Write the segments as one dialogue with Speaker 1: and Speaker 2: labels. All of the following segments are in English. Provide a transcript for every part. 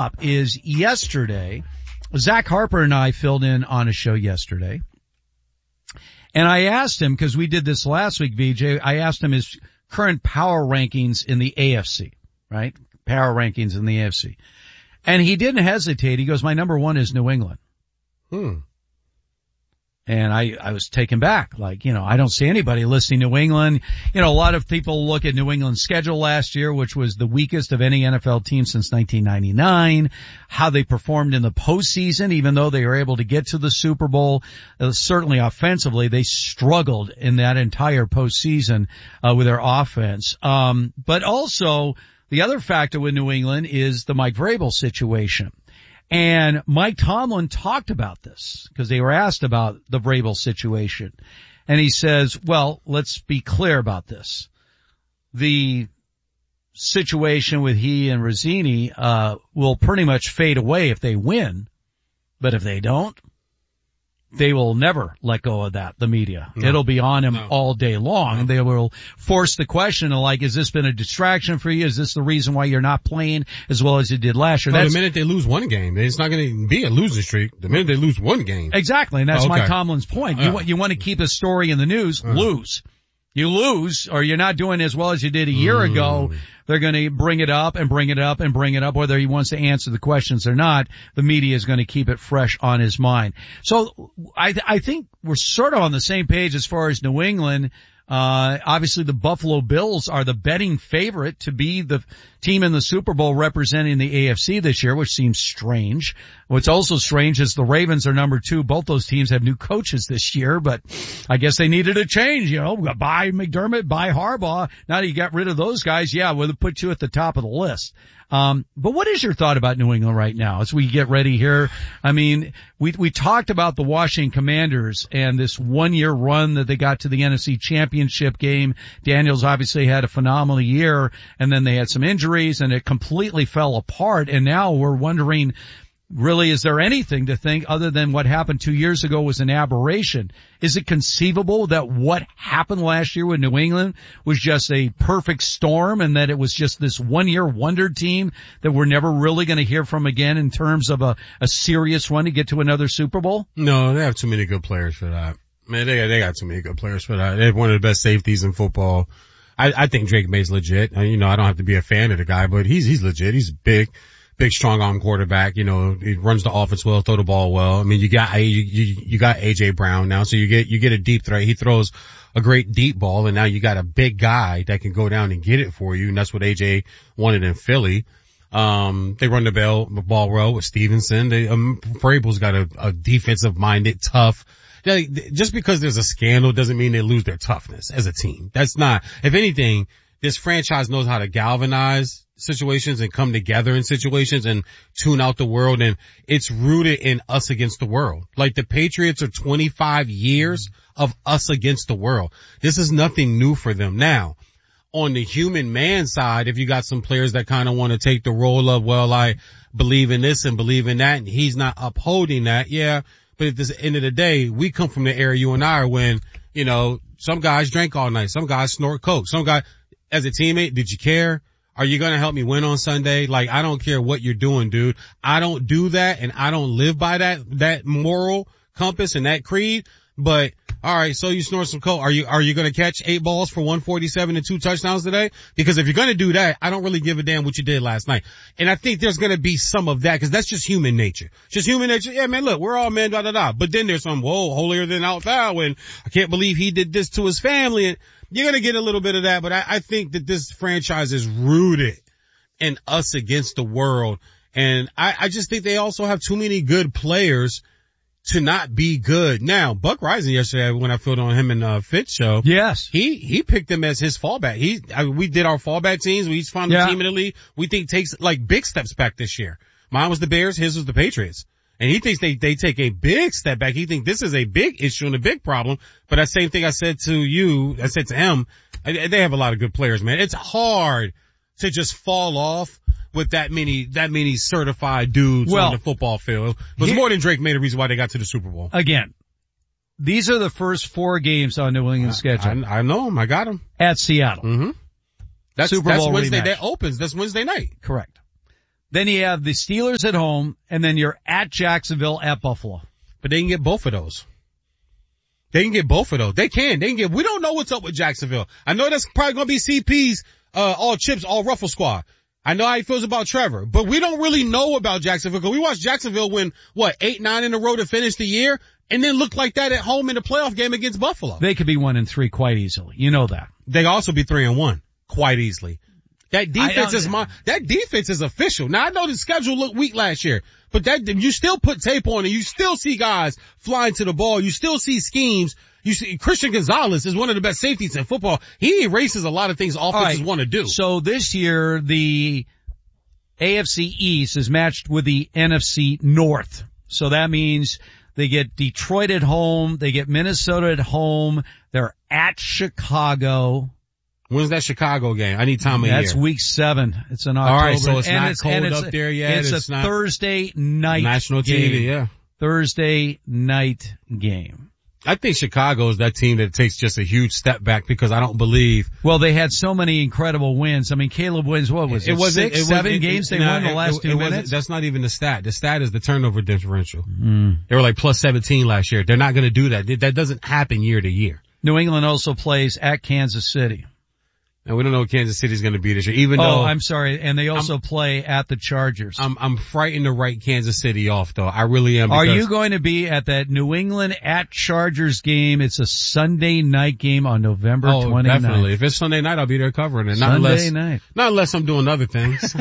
Speaker 1: up is yesterday, Zach Harper and I filled in on a show yesterday. And I asked him, because we did this last week, VJ, I asked him his current power rankings in the AFC, right? Power rankings in the AFC. And he didn't hesitate. He goes, my number one is New England. And I was taken back. Like, I don't see anybody listing New England. A lot of people look at New England's schedule last year, which was the weakest of any NFL team since 1999, how they performed in the postseason, even though they were able to get to the Super Bowl. Certainly offensively, they struggled in that entire postseason, with their offense. But also the other factor with New England is the Mike Vrabel situation. And Mike Tomlin talked about this because they were asked about the Vrabel situation. And he says, well, let's be clear about this. The situation with he and Rossini, will pretty much fade away if they win. But if they don't, they will never let go of that, the media. No. It'll be on him all day long. No. And they will force the question of has this been a distraction for you? Is this the reason why you're not playing as well as you did last year?
Speaker 2: No, the minute they lose one game, it's not going to be a losing streak. The minute they lose one game.
Speaker 1: Exactly. And that's Mike Tomlin's point. You want to keep a story in the news, lose. You lose, or you're not doing as well as you did a year ago. They're going to bring it up and bring it up and bring it up, whether he wants to answer the questions or not. The media is going to keep it fresh on his mind. So I think we're sort of on the same page as far as New England. Obviously the Buffalo Bills are the betting favorite to be the team in the Super Bowl representing the AFC this year, which seems strange. What's also strange is the Ravens are number 2. Both those teams have new coaches this year, but I guess they needed a change, buy McDermott, buy Harbaugh. Now that you got rid of those guys, we'll put you at the top of the list. But what is your thought about New England right now as we get ready here? I mean, we talked about the Washington Commanders and this 1-year run that they got to the NFC Championship game. Daniels obviously had a phenomenal year, and then they had some injuries and it completely fell apart. And now we're wondering, really, is there anything to think other than what happened 2 years ago was an aberration? Is it conceivable that what happened last year with New England was just a perfect storm and that it was just this 1-year wonder team that we're never really going to hear from again in terms of a serious run to get to another Super Bowl?
Speaker 2: No, they have too many good players for that. Man, they got too many good players for that. They have one of the best safeties in football. I think Drake May's legit. I don't have to be a fan of the guy, but he's legit. He's big, strong arm quarterback. He runs the offense well, throw the ball well. I mean, you got AJ Brown now, so you get a deep threat. He throws a great deep ball, and now you got a big guy that can go down and get it for you, and that's what AJ wanted in Philly. They run the ball well with Stevenson. Vrabel's got a defensive minded, tough. Just because there's a scandal doesn't mean they lose their toughness as a team. That's not. If anything, this franchise knows how to galvanize situations and come together in situations and tune out the world, and it's rooted in us against the world. Like the Patriots are 25 years of us against the world. This is nothing new for them. Now, on the human man side, if you got some players that kind of want to take the role of, well, I believe in this and believe in that, and he's not upholding that, but at the end of the day, we come from the era you and I are when, some guys drank all night, some guys snort coke, some guy, as a teammate, did you care? Are you going to help me win on Sunday? Like, I don't care what you're doing, dude. I don't do that, and I don't live by that moral compass and that creed. But all right, so you snort some coke. Are you going to catch 8 balls for 147 and 2 touchdowns today? Because if you're going to do that, I don't really give a damn what you did last night. And I think there's going to be some of that because that's just human nature. Just human nature. Yeah, man, look, we're all men, But then there's some, holier than thou, and I can't believe he did this to his family. And you're going to get a little bit of that, but I think that this franchise is rooted in us against the world. And I just think they also have too many good players to not be good. Now, Buck Rising yesterday, when I filled on him in Fitz show.
Speaker 1: Yes.
Speaker 2: He picked him as his fallback. We did our fallback teams. We each found a team in the league we think takes like big steps back this year. Mine was the Bears, his was the Patriots. And he thinks they take a big step back. He thinks this is a big issue and a big problem. But that same thing I said to him, they have a lot of good players, man. It's hard to just fall off with that many certified dudes on the football field. It was more than Drake made a reason why they got to the Super Bowl.
Speaker 1: Again, these are the first 4 games on New England's schedule.
Speaker 2: I know them. I got them.
Speaker 1: At Seattle.
Speaker 2: Mm-hmm. That's
Speaker 1: Super Bowl
Speaker 2: Wednesday.
Speaker 1: rematch.
Speaker 2: That opens. That's Wednesday night.
Speaker 1: Correct. Then you have the Steelers at home, and then you're at Jacksonville, at Buffalo.
Speaker 2: But they can get both of those. They can get, we don't know what's up with Jacksonville. I know that's probably going to be CP's, all chips, all ruffle squad. I know how he feels about Trevor, but we don't really know about Jacksonville because we watched Jacksonville win, 8-9 in a row to finish the year and then look like that at home in the playoff game against Buffalo.
Speaker 1: They could be 1-3 quite easily. You know that.
Speaker 2: They also be 3-1 quite easily. That defense is official. Now I know the schedule looked weak last year, but you still put tape on and you still see guys flying to the ball. You still see schemes. You see Christian Gonzalez is one of the best safeties in football. He erases a lot of things offenses want to do.
Speaker 1: So this year the AFC East is matched with the NFC North. So that means they get Detroit at home, they get Minnesota at home, they're at Chicago.
Speaker 2: When's that Chicago game? I need time of year.
Speaker 1: That's week 7. It's in October.
Speaker 2: All right, so it's not cold up there yet.
Speaker 1: It's a Thursday night
Speaker 2: national
Speaker 1: game.
Speaker 2: TV, yeah.
Speaker 1: Thursday night game.
Speaker 2: I think Chicago is that team that takes just a huge step back because I don't believe.
Speaker 1: Well, they had so many incredible wins. I mean, Caleb wins, what was it? 6, 7 games they won the last 2 minutes?
Speaker 2: That's not even the stat. The stat is the turnover differential. They were like plus 17 last year. They're not going to do that. That doesn't happen year to year.
Speaker 1: New England also plays at Kansas City.
Speaker 2: And we don't know what Kansas City's going to be this year, even though.
Speaker 1: Oh, I'm sorry. And they also play at the Chargers.
Speaker 2: I'm frightened to write Kansas City off though. I really am.
Speaker 1: Are you going to be at that New England at Chargers game? It's a Sunday night game on November 29th.
Speaker 2: Definitely. If it's Sunday night, I'll be there covering it. Not unless I'm doing other things.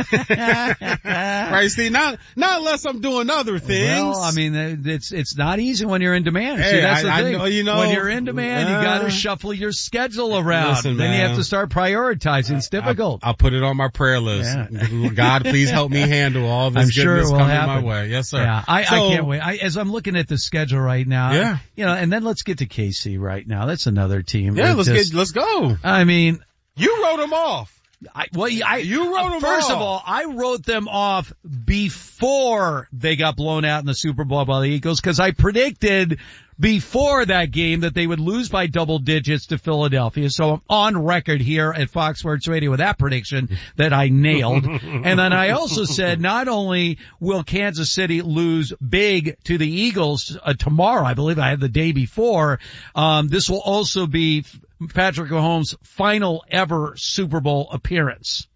Speaker 2: Right, Steve? Not unless I'm doing other things.
Speaker 1: Well, I mean, it's not easy when you're in demand.
Speaker 2: Hey,
Speaker 1: see, that's the thing.
Speaker 2: When
Speaker 1: you're in demand, you gotta shuffle your schedule around.
Speaker 2: Listen,
Speaker 1: then
Speaker 2: man.
Speaker 1: you have to start prioritizing. It's difficult.
Speaker 2: I'll put it on my prayer list. Yeah. God, please help me handle all this goodness coming my way. Yes, sir.
Speaker 1: Yeah, I can't wait. As I'm looking at the schedule right now, and then let's get to KC right now. That's another team.
Speaker 2: Yeah, let's go.
Speaker 1: I mean,
Speaker 2: you wrote them off.
Speaker 1: You wrote them off. First of all, I wrote them off before they got blown out in the Super Bowl by the Eagles because I predicted before that game that they would lose by double digits to Philadelphia. So I'm on record here at Fox Sports Radio with that prediction that I nailed. And then I also said not only will Kansas City lose big to the Eagles tomorrow, I believe I had the day before, this will also be Patrick Mahomes' final ever Super Bowl appearance.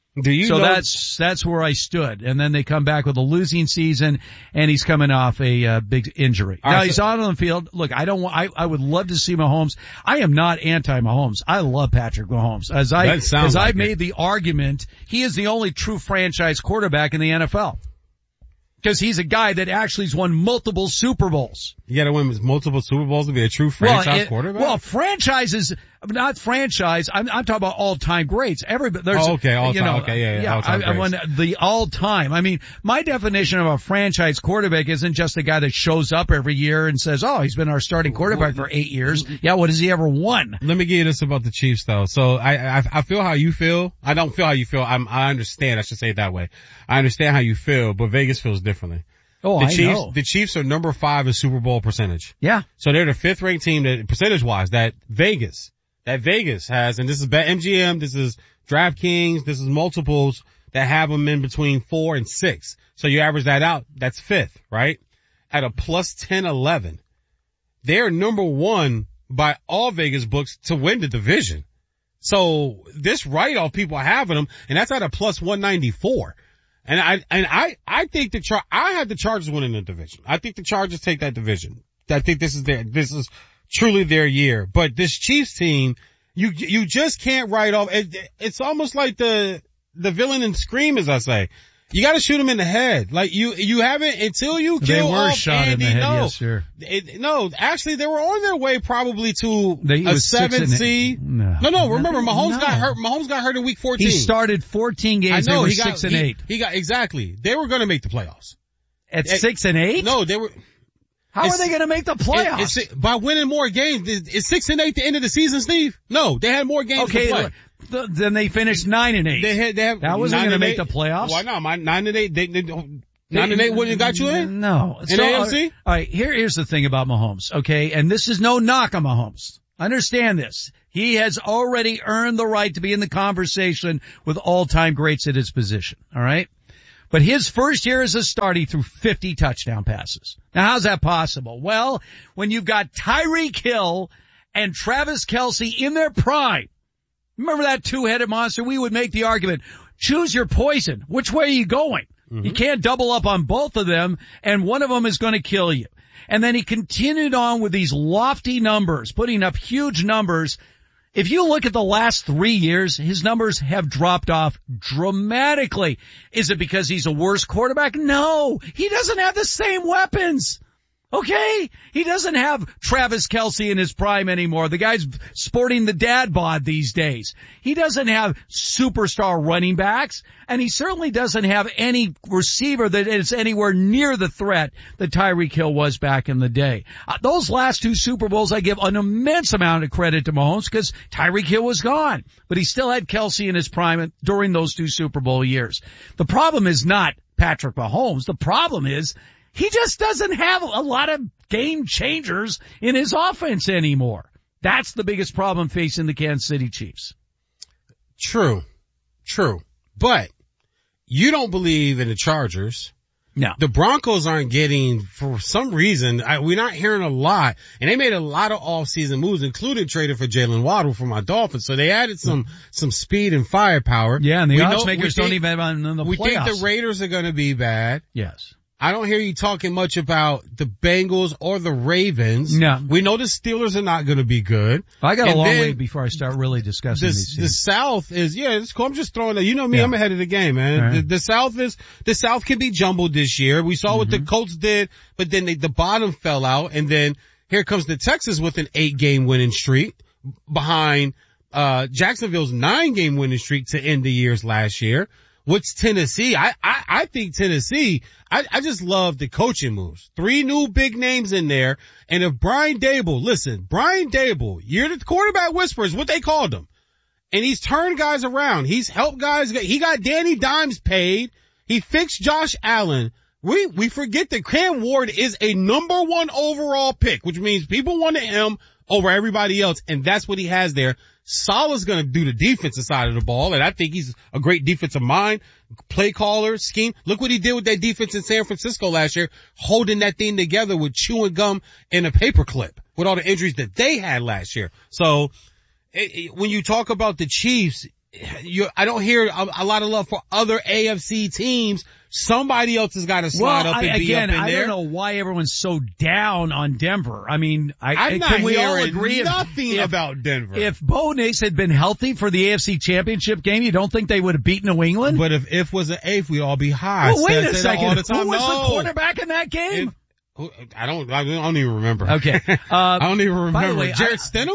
Speaker 1: That's where I stood. And then they come back with a losing season and he's coming off a big injury. Now he's on the field. Look, I would love to see Mahomes. I am not anti-Mahomes. I love Patrick Mahomes. As I made the argument, he is the only true franchise quarterback in the NFL. Because he's a guy that actually has won multiple Super Bowls.
Speaker 2: You gotta win multiple Super Bowls to be a true franchise quarterback?
Speaker 1: Well, franchises, not franchise, I'm talking about all-time greats. Everybody,
Speaker 2: all-time. Okay, all-time
Speaker 1: I won the all-time. I mean, my definition of a franchise quarterback isn't just a guy that shows up every year and says, oh, he's been our starting quarterback for 8 years. Yeah, what has he ever won?
Speaker 2: Let me give you this about the Chiefs though. So I feel how you feel. I don't feel how you feel. I understand. I should say it that way. I understand how you feel, but Vegas feels differently.
Speaker 1: Oh, I know.
Speaker 2: The Chiefs are number 5 in Super Bowl percentage.
Speaker 1: Yeah.
Speaker 2: So they're the 5th ranked team that percentage-wise that Vegas has, and this is BetMGM, this is DraftKings, this is multiples that have them in between 4 and 6. So you average that out, that's 5th, right? At a plus 10-11. They're number 1 by all Vegas books to win the division. So this write-off people are having them, and that's at a plus 194. And I think I had the Chargers winning the division. I think the Chargers take that division. I think this is truly their year. But this Chiefs team, you just can't write off. It's almost like the villain in Scream, as I say. You gotta shoot him in the head. Like you haven't until you kill off Andy. They were shot in the head, yes, sir. No, actually they were on their way probably to a 7 seed. No, remember Mahomes got hurt. Mahomes got hurt in week 14.
Speaker 1: He started 14 games. I know, they were 6-8.
Speaker 2: He got exactly. They were gonna make the playoffs.
Speaker 1: At 6-8?
Speaker 2: No, they were.
Speaker 1: How are they going to make the playoffs?
Speaker 2: By winning more games. Is 6-8 the end of the season, Steve? No, they had more games to play.
Speaker 1: Then they finished 9-8.
Speaker 2: That
Speaker 1: wasn't going to make the playoffs.
Speaker 2: Why not? 9-8. 9-8 wouldn't have got you in?
Speaker 1: No.
Speaker 2: In the AFC?
Speaker 1: All right. Here's the thing about Mahomes. Okay. And this is no knock on Mahomes. Understand this. He has already earned the right to be in the conversation with all-time greats at his position. All right. But his first year as a starter, he threw 50 touchdown passes. Now, how's that possible? Well, when you've got Tyreek Hill and Travis Kelce in their prime, remember that two-headed monster? We would make the argument, choose your poison. Which way are you going? Mm-hmm. You can't double up on both of them, and one of them is going to kill you. And then he continued on with these lofty numbers, putting up huge numbers. If you look at the last 3 years, his numbers have dropped off dramatically. Is it because he's a worse quarterback? No. He doesn't have the same weapons. Okay? He doesn't have Travis Kelce in his prime anymore. The guy's sporting the dad bod these days. He doesn't have superstar running backs, and he certainly doesn't have any receiver that is anywhere near the threat that Tyreek Hill was back in the day. Those last two Super Bowls, I give an immense amount of credit to Mahomes because Tyreek Hill was gone, but he still had Kelce in his prime during those two Super Bowl years. The problem is not Patrick Mahomes. The problem is he just doesn't have a lot of game changers in his offense anymore. That's the biggest problem facing the Kansas City Chiefs.
Speaker 2: True. But you don't believe in the Chargers.
Speaker 1: No.
Speaker 2: The Broncos aren't getting, for some reason, we're not hearing a lot, and they made a lot of off-season moves, including trading for Jalen Waddle from my Dolphins, so they added some speed and firepower.
Speaker 1: Yeah, and the odds makers don't even have in the playoffs.
Speaker 2: We think the Raiders are going to be bad.
Speaker 1: Yes.
Speaker 2: I don't hear you talking much about the Bengals or the Ravens.
Speaker 1: No.
Speaker 2: We know the Steelers are not going to be good.
Speaker 1: I got a long way before I start really discussing these teams.
Speaker 2: The South is, it's cool. I'm just throwing it. You know me, yeah. I'm ahead of the game, man. Right. The South can be jumbled this year. We saw what the Colts did, but then the bottom fell out, and then here comes the Texans with an 8-game winning streak behind, Jacksonville's 9-game winning streak to end the year's last year. What's Tennessee? I think Tennessee, I just love the coaching moves. 3 new big names in there. And if Brian Daboll, you're the quarterback whisperer is what they called him. And he's turned guys around. He's helped guys. He got Danny Dimes paid. He fixed Josh Allen. We forget that Cam Ward is a number 1 overall pick, which means people wanted him over everybody else. And that's what he has there. Salah's going to do the defensive side of the ball, and I think he's a great defensive mind, play caller, scheme. Look what he did with that defense in San Francisco last year, holding that thing together with chewing gum and a paperclip with all the injuries that they had last year. So when you talk about the Chiefs, I don't hear a lot of love for other AFC teams. Somebody else has got to slide up and be up in there.
Speaker 1: I don't know why everyone's so down on Denver. I mean,
Speaker 2: can we all agree nothing about Denver?
Speaker 1: If Bo Nix had been healthy for the AFC Championship game, you don't think they would have beaten New England?
Speaker 2: But if was an eighth, we'd all be high.
Speaker 1: Well, wait a second. Who was the quarterback in that game?
Speaker 2: I don't even remember.
Speaker 1: Okay.
Speaker 2: I don't even remember.
Speaker 1: By the way,
Speaker 2: Jarrett Stidham?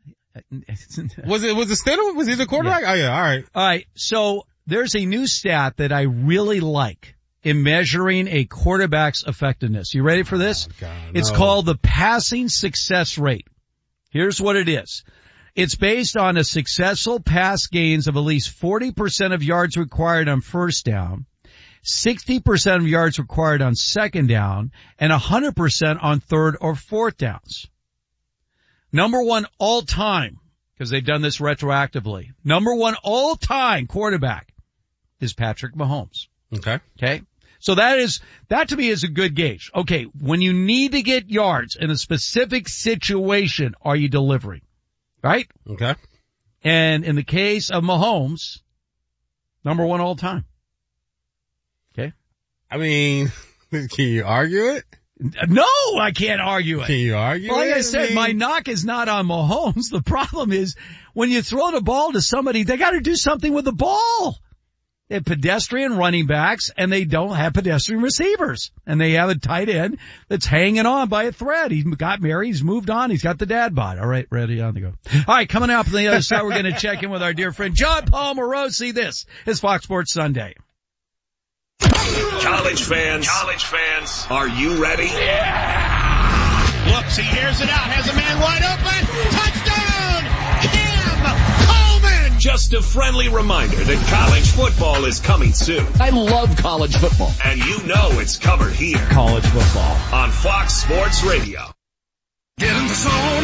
Speaker 2: Was it Stidham? Was he the quarterback? Yeah. Oh yeah, all right.
Speaker 1: All right. So there's a new stat that I really like in measuring a quarterback's effectiveness. You ready for this?
Speaker 2: Oh, God,
Speaker 1: it's called the passing success rate. Here's what it is. It's based on a successful pass gains of at least 40% of yards required on first down, 60% of yards required on second down, and 100% on third or fourth downs. Number 1 all time, because they've done this retroactively. Number 1 all time quarterback is Patrick Mahomes. Okay. So that to me is a good gauge. Okay. When you need to get yards in a specific situation, are you delivering? Right?
Speaker 2: Okay.
Speaker 1: And in the case of Mahomes, number 1 all time. Okay.
Speaker 2: I mean, can you argue it?
Speaker 1: No, I can't argue it.
Speaker 2: Can you argue
Speaker 1: like
Speaker 2: it?
Speaker 1: I said, my knock is not on Mahomes. The problem is when you throw the ball to somebody, they got to do something with the ball. They have pedestrian running backs and they don't have pedestrian receivers. And they have a tight end that's hanging on by a thread. He got married. He's moved on. He's got the dad bod. All right, ready on the go. All right, coming up on the other side, we're going to check in with our dear friend John Paul Morosi. This is Fox Sports Sunday.
Speaker 3: College fans, are you ready? Yeah!
Speaker 4: Looks, he hears it out, has a man wide open, touchdown, Cam Coleman!
Speaker 3: Just a friendly reminder that college football is coming soon.
Speaker 5: I love college football.
Speaker 3: And you know it's covered here.
Speaker 5: College football.
Speaker 3: On Fox Sports Radio.
Speaker 6: Get in the zone,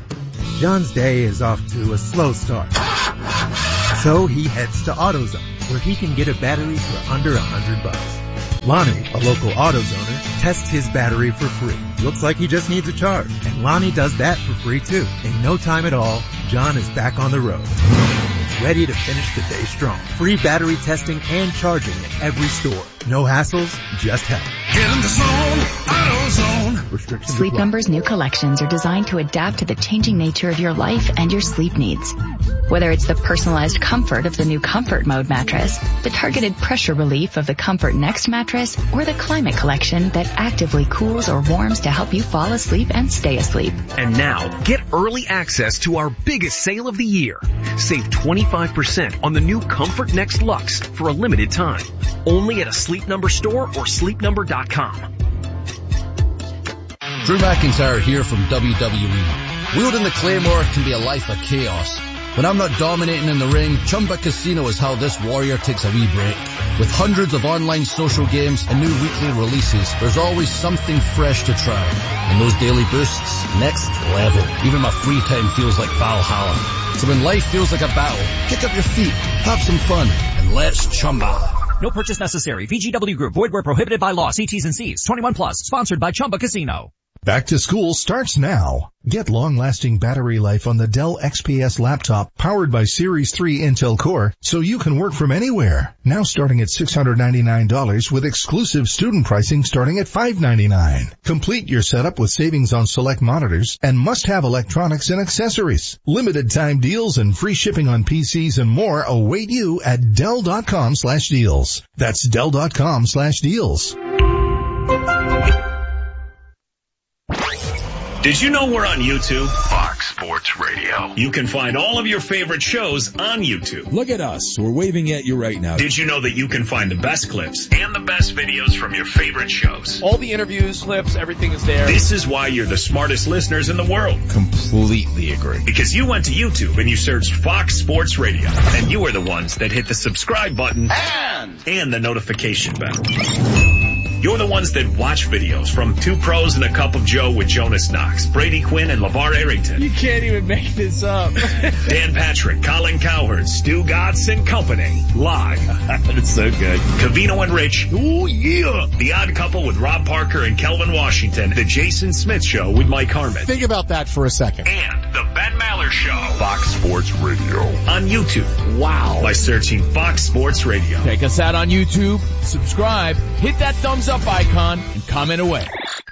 Speaker 6: AutoZone.
Speaker 7: John's day is off to a slow start. So he heads to AutoZone. where he can get a battery for under $100. Lonnie, a local AutoZoner, tests his battery for free. Looks like he just needs a charge. And Lonnie does that for free too. In no time at all, John is back on the road. Ready to finish the day strong. Free battery testing and charging at every store. No hassles, just help.
Speaker 6: Get in the zone, AutoZone.
Speaker 7: Restrictions
Speaker 8: Sleep
Speaker 7: apply.
Speaker 8: Number's new collections are designed to adapt to the changing nature of your life and your sleep needs. Whether it's the personalized comfort of the new Comfort Mode mattress, the targeted pressure relief of the Comfort Next mattress, or the Climate Collection that actively cools or warms to help you fall asleep and stay asleep.
Speaker 9: And now, get early access to our biggest sale of the year. Save 25% on the new Comfort Next Luxe for a limited time. Only at a Sleep Number store or sleepnumber.com.
Speaker 5: Drew McIntyre here from WWE. Wielding the Claymore can be a life of chaos. When I'm not dominating in the ring, Chumba Casino is how this warrior takes a wee break. With hundreds of online social games and new weekly releases, there's always something fresh to try. And those daily boosts, next level. Even my free time feels like Valhalla. So when life feels like a battle, kick up your feet, have some fun, and let's Chumba.
Speaker 10: No purchase necessary. VGW Group. Void where prohibited by law. See T's and C's. 21 plus. Sponsored by Chumba Casino.
Speaker 11: Back to school starts now. Get long-lasting battery life on the Dell XPS laptop powered by Series 3 Intel Core so you can work from anywhere. Now starting at $699 with exclusive student pricing starting at $599. Complete your setup with savings on select monitors and must-have electronics and accessories. Limited time deals and free shipping on PCs and more await you at Dell.com/deals. That's Dell.com/deals.
Speaker 3: Did you know we're on YouTube?
Speaker 6: Fox Sports Radio.
Speaker 3: You can find all of your favorite shows on YouTube.
Speaker 12: Look at us. We're waving at you right now.
Speaker 3: Did you know that you can find the best clips and the best videos from your favorite shows?
Speaker 13: All the interviews, clips, everything is there.
Speaker 3: This is why you're the smartest listeners in the world.
Speaker 12: Completely agree.
Speaker 3: Because you went to YouTube and you searched Fox Sports Radio. And you were the ones that hit the subscribe button and the notification bell. You're the ones that watch videos from Two Pros and a Cup of Joe with Jonas Knox, Brady Quinn, and LeVar Arrington.
Speaker 13: You can't even make this up.
Speaker 3: Dan Patrick, Colin Cowherd, Stu Gatz and Company. Live.
Speaker 13: It's so good.
Speaker 3: Cavino and Rich. Ooh, yeah. The Odd Couple with Rob Parker and Kelvin Washington. The Jason Smith Show with Mike Harmon.
Speaker 14: Think about that for a second.
Speaker 3: And the Ben Maller Show.
Speaker 6: Fox Sports Radio.
Speaker 3: On YouTube.
Speaker 13: Wow.
Speaker 3: By searching Fox Sports Radio.
Speaker 13: Check us out on YouTube. Subscribe. Hit that thumbs up icon and comment away.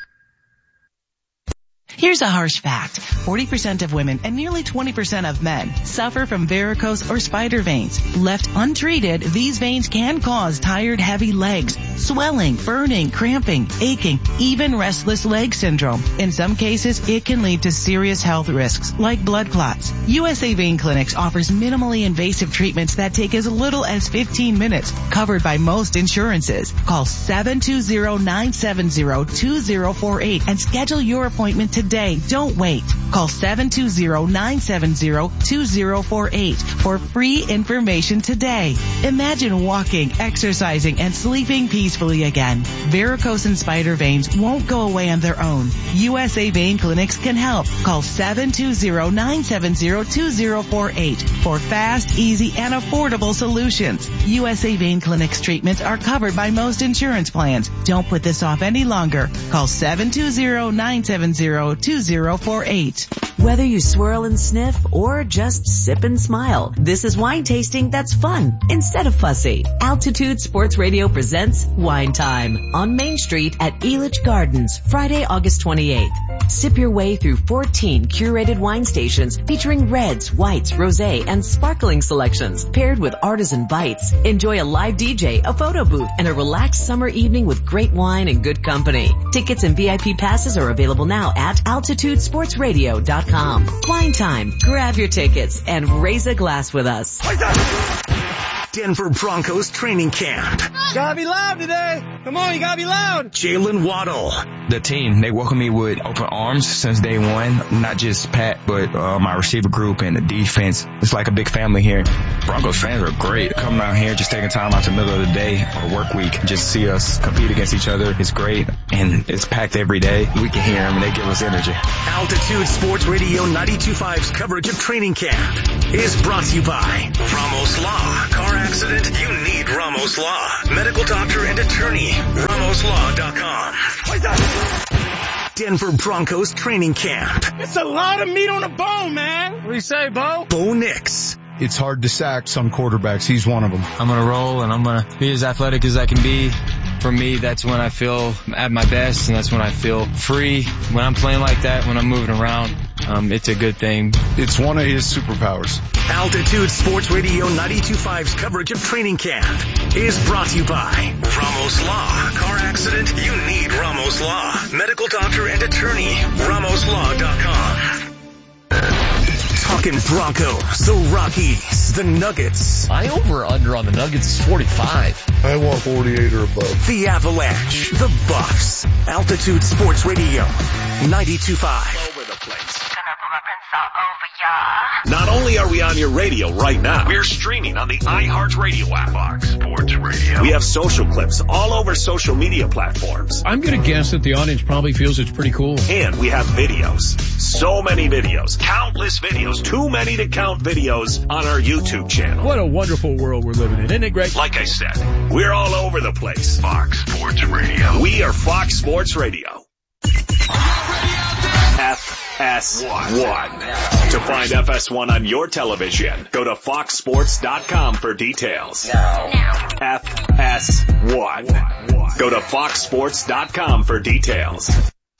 Speaker 15: Here's a harsh fact. 40% of women and nearly 20% of men suffer from varicose or spider veins. Left untreated, these veins can cause tired, heavy legs, swelling, burning, cramping, aching, even restless leg syndrome. In some cases, it can lead to serious health risks like blood clots. USA Vein Clinics offers minimally invasive treatments that take as little as 15 minutes, covered by most insurances. Call 720-970-2048 and schedule your appointment today. Don't wait. Call 720-970-2048 for free information today. Imagine walking, exercising, and sleeping peacefully again. Varicose and spider veins won't go away on their own. USA Vein Clinics can help. Call 720-970-2048 for fast, easy, and affordable solutions. USA Vein Clinics treatments are covered by most insurance plans. Don't put this off any longer. Call 720-970-2048.
Speaker 16: Whether you swirl and sniff or just sip and smile, this is wine tasting that's fun instead of fussy. Altitude Sports Radio presents Wine Time on Main Street at Elitch Gardens, Friday, August 28th. Sip your way through 14 curated wine stations featuring reds, whites, rosé, and sparkling selections paired with artisan bites. Enjoy a live DJ, a photo booth, and a relaxed summer evening with great wine and good company. Tickets and VIP passes are available now at AltitudeSportsRadio.com. Wine Time. Grab your tickets and raise a glass with us.
Speaker 9: Denver Broncos training camp.
Speaker 13: Gotta be loud today. Come on, you gotta be loud.
Speaker 9: Jalen Waddle.
Speaker 17: The team, they welcome me with open arms since day one. Not just Pat, but my receiver group and the defense. It's like a big family here. Broncos fans are great. Coming out here, just taking time out the middle of the day or work week, just see us compete against each other. It's great, and it's packed every day. We can hear them, and they give us energy.
Speaker 9: Altitude Sports Radio 92.5's coverage of training camp is brought to you by Ramos Law, Car
Speaker 3: accident? You need Ramos Law. Medical doctor and attorney. RamosLaw.com. Denver Broncos training camp.
Speaker 4: It's a lot of meat on the bone, man.
Speaker 13: What do you say, Bo?
Speaker 3: Bo Nix.
Speaker 14: It's hard to sack some quarterbacks. He's one of them.
Speaker 17: I'm going to roll and I'm going to be as athletic as I can be. For me, that's when I feel at my best, and that's when I feel free. When I'm playing like that, when I'm moving around, it's a good thing.
Speaker 14: It's one of his superpowers.
Speaker 3: Altitude Sports Radio 92.5's coverage of training camp is brought to you by Ramos Law. Car accident? You need Ramos Law. Medical doctor and attorney. RamosLaw.com. Talking Broncos, the Rockies, the Nuggets.
Speaker 10: My over-under on the Nuggets is 45.
Speaker 14: I want 48 or above.
Speaker 3: The Avalanche, the Buffs. Altitude Sports Radio 92.5. Over the place. Not only are we on your radio right now, we're streaming on the iHeartRadio app. Fox Sports Radio. We have social clips all over social media platforms.
Speaker 10: I'm going to guess that the audience probably feels it's pretty cool.
Speaker 3: And we have videos. So many videos. Countless videos. Too many to count videos on our YouTube channel.
Speaker 10: What a wonderful world we're living in. Isn't it great?
Speaker 3: Like I said, we're all over the place. Fox Sports Radio. We are Fox Sports Radio. FS1. To find FS1 on your television, go to foxsports.com for details. FS1. Go to foxsports.com for details.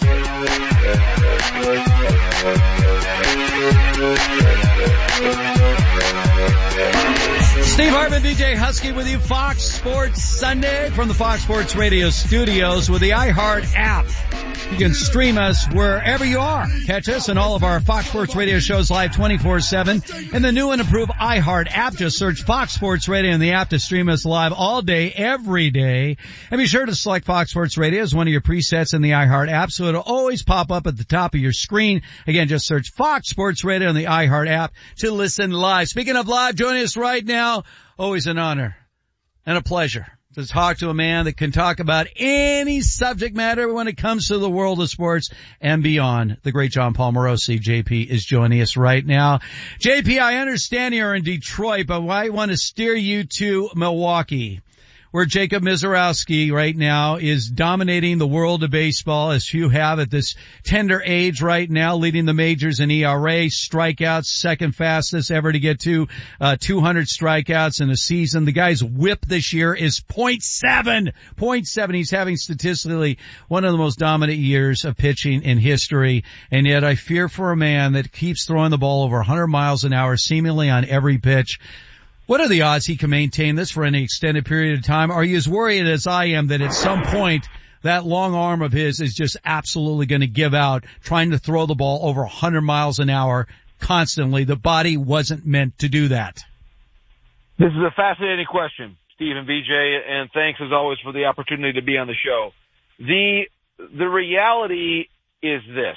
Speaker 1: Steve Hartman, DJ Husky with you. Fox Sports Sunday from the Fox Sports Radio studios with the iHeart app. You can stream us wherever you are. Catch us and all of our Fox Sports Radio shows live 24/7 in the new and improved iHeart app. Just search Fox Sports Radio in the app to stream us live all day, every day. And be sure to select Fox Sports Radio as one of your presets in the iHeart app so it'll always pop up at the top of your screen. Again, just search Fox Sports Radio in the iHeart app to listen live. Speaking of live, joining us right now, always an honor and a pleasure to talk to a man that can talk about any subject matter when it comes to the world of sports and beyond. The great John Palmarosi, JP, is joining us right now. JP, I understand you're in Detroit, but I want to steer you to Milwaukee, where Jacob Misiorowski right now is dominating the world of baseball, as you have at this tender age right now, leading the majors in ERA, strikeouts, second fastest ever to get to 200 strikeouts in a season. The guy's whip this year is .7. .7. He's having statistically one of the most dominant years of pitching in history, and yet I fear for a man that keeps throwing the ball over 100 miles an hour, seemingly on every pitch. What are the odds he can maintain this for any extended period of time? Are you as worried as I am that at some point that long arm of his is just absolutely going to give out, trying to throw the ball over 100 miles an hour constantly? The body wasn't meant to do that.
Speaker 18: This is a fascinating question, Steve and BJ, and thanks as always for the opportunity to be on the show. The reality is this.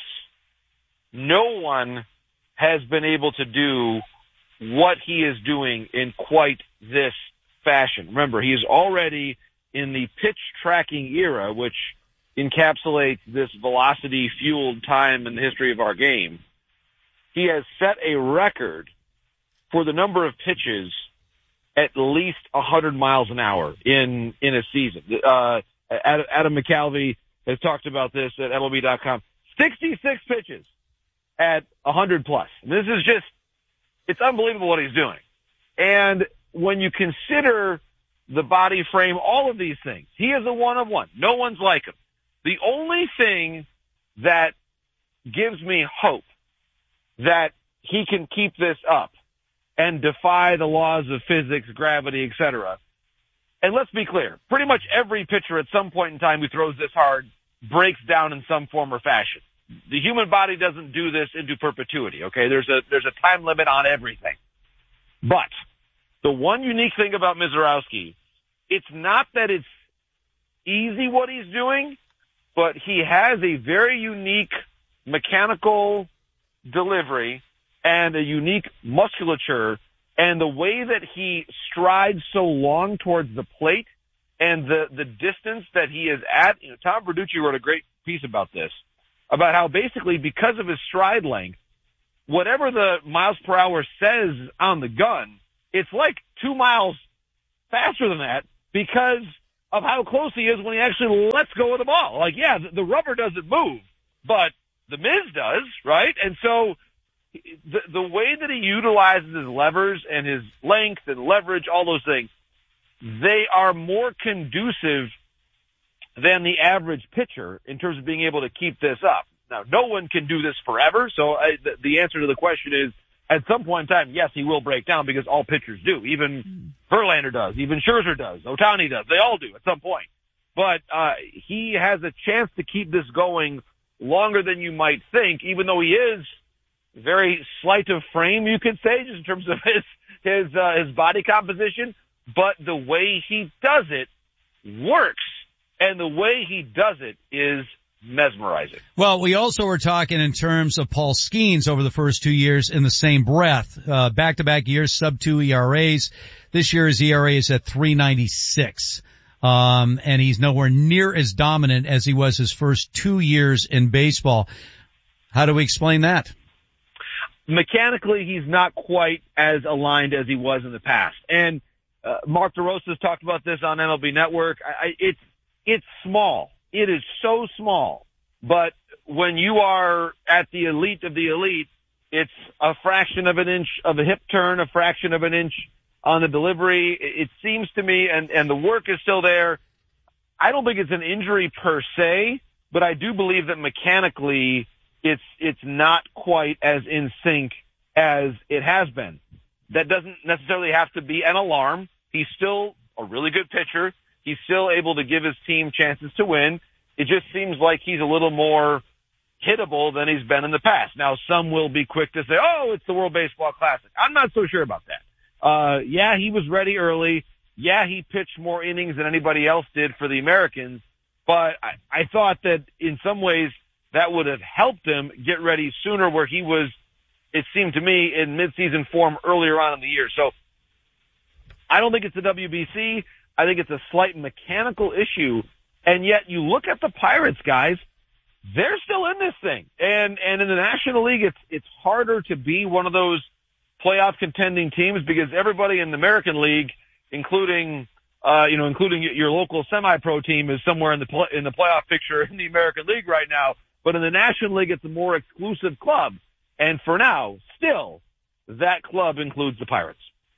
Speaker 18: No one has been able to do what he is doing in quite this fashion. Remember, he is already in the pitch tracking era, which encapsulates this velocity-fueled time in the history of our game. He has set a record for the number of pitches at least 100 miles an hour in a season. Adam McCalvey has talked about this at MLB.com. 66 pitches at 100 plus. This is just, it's unbelievable what he's doing. And when you consider the body frame, all of these things, he is a one of one. No one's like him. The only thing that gives me hope that he can keep this up and defy the laws of physics, gravity, etc. And let's be clear, pretty much every pitcher at some point in time who throws this hard breaks down in some form or fashion. The human body doesn't do this into perpetuity, okay? There's a time limit on everything. But the one unique thing about Misiorowski, it's not that it's easy what he's doing, but he has a very unique mechanical delivery and a unique musculature, and the way that he strides so long towards the plate and the distance that he is at. You know, Tom Verducci wrote a great piece about this, about how basically because of his stride length, whatever the miles per hour says on the gun, it's like 2 miles faster than that because of how close he is when he actually lets go of the ball. Like, yeah, the rubber doesn't move, but the Miz does, right? And so the way that he utilizes his levers and his length and leverage, all those things, they are more conducive than the average pitcher in terms of being able to keep this up. Now, no one can do this forever, so the answer to the question is, at some point in time, yes, he will break down because all pitchers do. Even Verlander does. Even Scherzer does. Ohtani does. They all do at some point. But he has a chance to keep this going longer than you might think, even though he is very slight of frame, you could say, just in terms of his body composition. But the way he does it works, and the way he does it is mesmerizing.
Speaker 1: Well, we also were talking in terms of Paul Skeens over the first 2 years in the same breath. Back-to-back years, sub-2 ERAs. This year his ERA is at 3.96. And he's nowhere near as dominant as he was his first 2 years in baseball. How do we explain that?
Speaker 18: Mechanically, he's not quite as aligned as he was in the past. And Mark DeRosa's talked about this on MLB Network. It's small. It is so small. But when you are at the elite of the elite, it's a fraction of an inch of a hip turn, a fraction of an inch on the delivery. It seems to me, and the work is still there. I don't think it's an injury per se, but I do believe that mechanically it's not quite as in sync as it has been. That doesn't necessarily have to be an alarm. He's still a really good pitcher. He's still able to give his team chances to win. It just seems like he's a little more hittable than he's been in the past. Now, some will be quick to say, oh, it's the World Baseball Classic. I'm not so sure about that. Yeah, he was ready early. Yeah, he pitched more innings than anybody else did for the Americans. But I thought that in some ways that would have helped him get ready sooner, where he was, it seemed to me, in midseason form earlier on in the year. So I don't think it's the WBC. I think it's a slight mechanical issue. And yet you look at the Pirates, guys, they're still in this thing. And in the National League, it's harder to be one of those playoff contending teams because everybody in the American League, including your local semi-pro team, is somewhere in the playoff picture in the American League right now. But in the National League, it's a more exclusive club. And for now, still, that club includes the Pirates.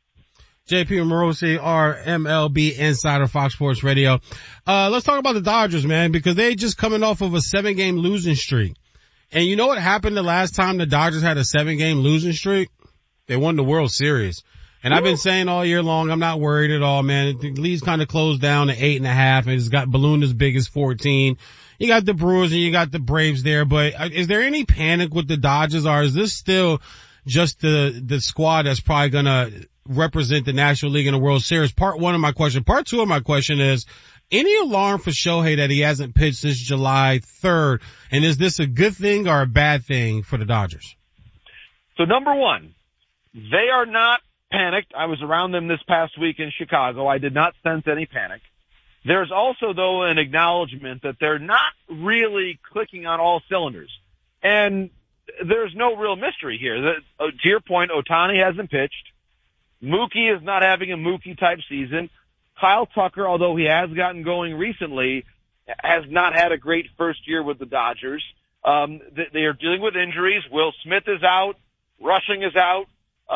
Speaker 2: JP Morosi, our MLB insider, Fox Sports Radio. Let's talk about the Dodgers, man, because they just coming off of a 7-game losing streak. And you know what happened the last time the Dodgers had a 7-game losing streak? They won the World Series. And I've been saying all year long, I'm not worried at all, man. The league's kind of closed down to 8.5, and it's got ballooned as big as 14. You got the Brewers and you got the Braves there, but is there any panic with the Dodgers, or is this still just the squad that's probably gonna represent the National League in the World Series? Part one of my question. Part two of my question is, any alarm for Shohei that he hasn't pitched since July 3rd? And is this a good thing or a bad thing for the Dodgers?
Speaker 18: So number one, they are not panicked. I was around them this past week in Chicago. I did not sense any panic. There's also, though, an acknowledgement that they're not really clicking on all cylinders. And there's no real mystery here. To your point, Ohtani hasn't pitched. Mookie is not having a Mookie-type season. Kyle Tucker, although he has gotten going recently, has not had a great first year with the Dodgers. They are dealing with injuries. Will Smith is out. Rushing is out.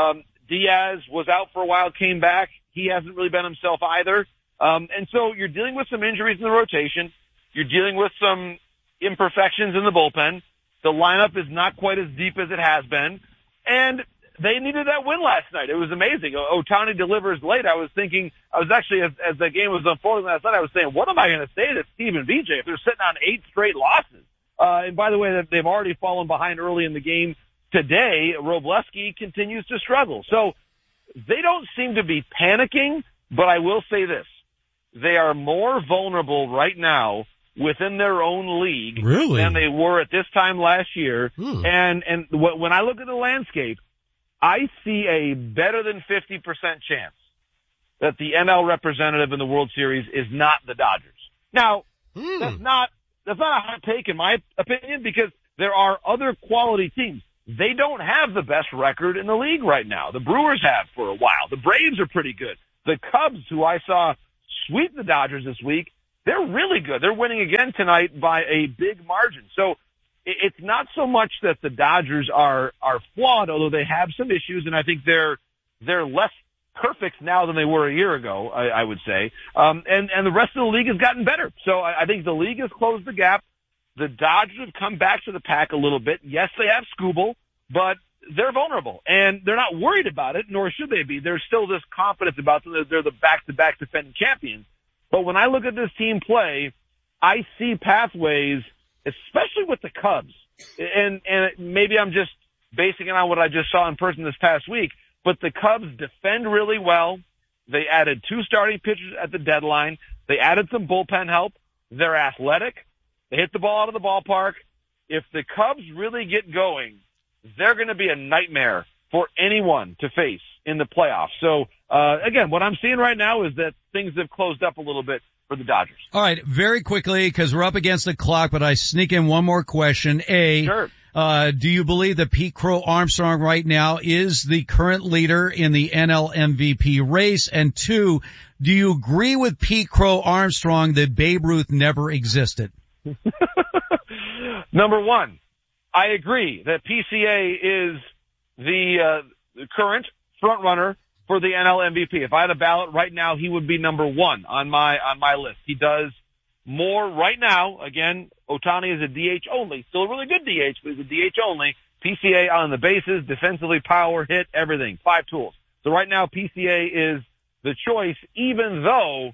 Speaker 18: Diaz was out for a while, came back. He hasn't really been himself either. And so you're dealing with some injuries in the rotation. You're dealing with some imperfections in the bullpen. The lineup is not quite as deep as it has been. And they needed that win last night. It was amazing. Ohtani delivers late. I was actually, as the game was unfolding last night, I was saying, what am I going to say to Steve and VJ if they're sitting on 8 straight losses? And by the way, they've already fallen behind early in the game today. Robleski continues to struggle. So they don't seem to be panicking, but I will say this. They are more vulnerable right now within their own league than they were at this time last year. And when I look at the landscape, I see a better than 50% chance that the NL representative in the World Series is not the Dodgers. Now, that's not a hot take in my opinion, because there are other quality teams. They don't have the best record in the league right now. The Brewers have for a while. The Braves are pretty good. The Cubs, who I saw sweep the Dodgers this week, they're really good. They're winning again tonight by a big margin. So it's not so much that the Dodgers are flawed, although they have some issues, and I think they're less perfect now than they were a year ago, I would say. And the rest of the league has gotten better. So I think the league has closed the gap. The Dodgers have come back to the pack a little bit. Yes, they have Skubal, but they're vulnerable, and they're not worried about it, nor should they be. There's still this confidence about them that they're the back-to-back defending champions. But when I look at this team play, I see pathways, especially with the Cubs. And maybe I'm just basing it on what I just saw in person this past week, but the Cubs defend really well. They added 2 starting pitchers at the deadline. They added some bullpen help. They're athletic. They hit the ball out of the ballpark. If the Cubs really get going, they're going to be a nightmare for anyone to face in the playoffs. So, again, what I'm seeing right now is that things have closed up a little bit for the Dodgers.
Speaker 1: All right, very quickly, because we're up against the clock, but I sneak in one more question.
Speaker 18: Sure.
Speaker 1: Do you believe that Pete Crow Armstrong right now is the current leader in the NL MVP race? And 2, do you agree with Pete Crow Armstrong that Babe Ruth never existed?
Speaker 18: Number 1, I agree that PCA is the current front runner for the NL MVP. If I had a ballot right now, he would be number 1 on my list. He does more right now. Again, Ohtani is a DH only, still a really good DH, but he's a DH only. PCA on the bases, defensively, power, hit, everything, 5 tools. So right now, PCA is the choice, even though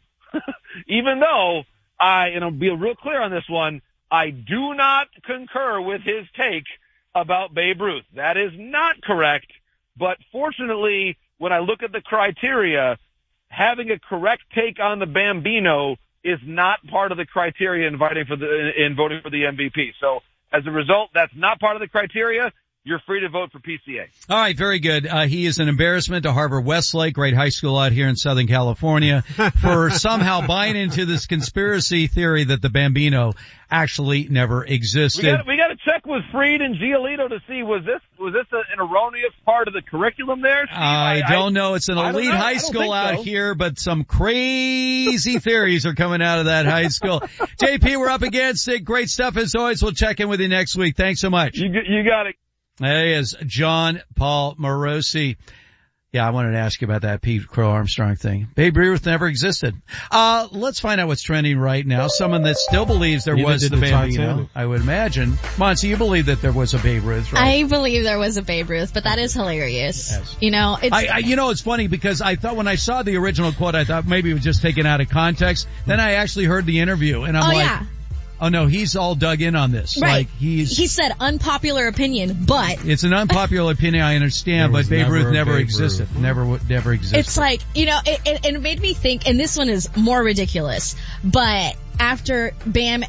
Speaker 18: and I'll be real clear on this one, I do not concur with his take about Babe Ruth. That is not correct, but fortunately, when I look at the criteria, having a correct take on the Bambino is not part of the criteria in voting for the MVP. So as a result, that's not part of the criteria. You're free to vote for PCA.
Speaker 1: All right, very good. He is an embarrassment to Harvard Westlake, great high school out here in Southern California, for somehow buying into this conspiracy theory that the Bambino actually never existed.
Speaker 18: We got to check with Freed and Giolito to see was this an erroneous part of the curriculum there, Steve?
Speaker 1: I don't know. It's an elite high school out here, but some crazy theories are coming out of that high school. JP, we're up against it. Great stuff as always. We'll check in with you next week. Thanks so much.
Speaker 18: You got it.
Speaker 1: Hey, is John Paul Morosi. Yeah, I wanted to ask you about that Pete Crow Armstrong thing. Babe Ruth never existed. Let's find out what's trending right now. Someone that still believes there was the Bambino, I would imagine. Monty, you believe that there was a Babe Ruth, right?
Speaker 19: I believe there was a Babe Ruth, but that is hilarious.
Speaker 1: Yes.
Speaker 19: You know,
Speaker 1: it's funny because I thought when I saw the original quote, I thought maybe it was just taken out of context. Then I actually heard the interview and I'm like,
Speaker 19: yeah.
Speaker 1: Oh no, he's all dug in on this.
Speaker 19: Right.
Speaker 1: Like he
Speaker 19: said unpopular opinion, but
Speaker 1: it's an unpopular opinion, I understand, but Babe Ruth never existed. Never existed.
Speaker 19: It's like, you know, it made me think, and this one is more ridiculous, but after Bam